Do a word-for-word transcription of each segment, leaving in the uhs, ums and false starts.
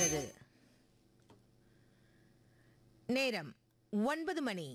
தொடங்குகிறது. நேரம் ஒன்பது மணி.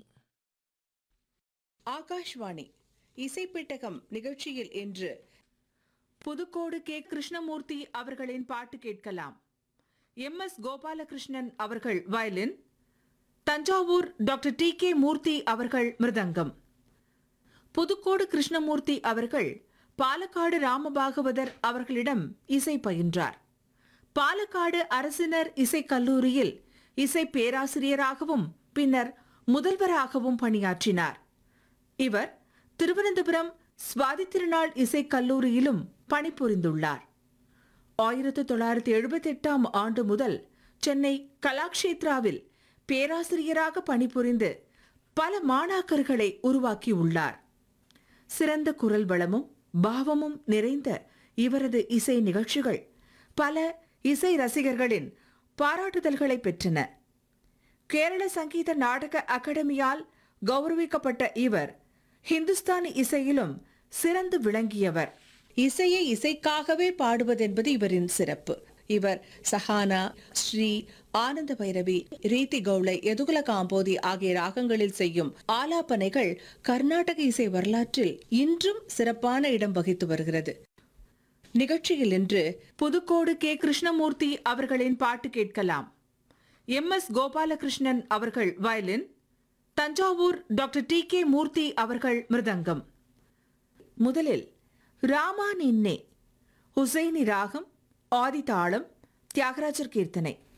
ஆகாஷ்வாணி இசைப்பெட்டகம் நிகழ்ச்சியில் இன்று புதுக்கோடு கே கிருஷ்ணமூர்த்தி அவர்களின் பாட்டு கேட்கலாம். எம் எஸ் கோபாலகிருஷ்ணன் அவர்கள் violin, Thanjavur doctor D K மூர்த்தி அவர்கள் மிருதங்கம். புதுக்கோடு கிருஷ்ணமூர்த்தி அவர்கள் பாலக்காடு ராமபாகவதர் அவர்களிடம் இசை பயின்றார். பாலக்காடு அரசினர் இசைக் கல்லூரியில் இசை பேராசிரியராகவும் பின்னர் முதல்வராகவும் பணியாற்றினார். இவர் திருவனந்தபுரம் சுவாதி திருநாள் இசைக் கல்லூரியிலும் பணிபுரிந்துள்ளார். ஆயிரத்து தொள்ளாயிரத்தி எழுபத்தி எட்டாம் ஆண்டு முதல் சென்னை கலாக்ஷேத்ராவில் பேராசிரியராக பணிபுரிந்து பல மாணாக்கர்களை உருவாக்கியுள்ளார். சிறந்த குரல் வளமும் பாவமும் நிறைந்த இவரது இசை நிகழ்ச்சிகள் பல இசை ரசிகர்களின் பாராட்டுதல்களை பெற்றன. கேரள சங்கீத நாடக அகாடமியால் கௌரவிக்கப்பட்ட இவர் ஹிந்துஸ்தானி இசையிலும் சிறந்து விளங்கியவர். இசையை இசைக்காகவே பாடுவதென்பது இவரின் சிறப்பு. இவர் சஹானா, ஸ்ரீ, ஆனந்த பைரவி, ரீதி கௌளை, எதுகுல காம்போதி ஆகிய ராகங்களில் செய்யும் ஆலாபனைகள் கர்நாடக இசை வரலாற்றில் இன்றும் சிறப்பான இடம் வகித்து வருகிறது. நிகழ்ச்சியில் இன்று புதுக்கோடு கே கிருஷ்ணமூர்த்தி அவர்களின் பாட்டு கேட்கலாம். எம் எஸ் கோபாலகிருஷ்ணன் அவர்கள் violin, Thanjavur doctor D K மூர்த்தி அவர்கள் மிருதங்கம். முதலில் ராமா நின்னே, ஹுசைனி ராகம், ஆதி தாளம், தியாகராஜர் கீர்த்தனை.